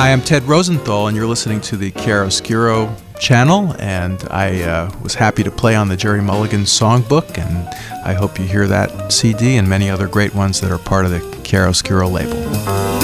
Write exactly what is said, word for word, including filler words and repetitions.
Hi, I'm Ted Rosenthal, and you're listening to the Chiaroscuro channel, and I uh, was happy to play on the Gerry Mulligan songbook, and I hope you hear that C D and many other great ones that are part of the Chiaroscuro label.